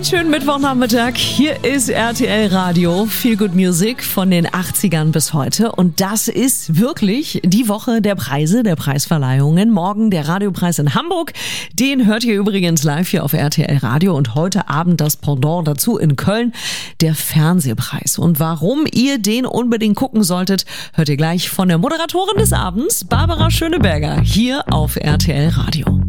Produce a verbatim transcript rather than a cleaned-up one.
schönen Mittwochnachmittag. Hier ist R T L Radio, Feel Good Music von den achtzigern bis heute. Und das ist wirklich die Woche der Preise, der Preisverleihungen. Morgen der Radiopreis in Hamburg. Den hört ihr übrigens live hier auf R T L Radio. Und heute Abend das Pendant dazu in Köln, der Fernsehpreis. Und warum ihr den unbedingt gucken solltet, hört ihr gleich von der Moderatorin des Abends, Barbara Schöneberger, hier auf R T L Radio.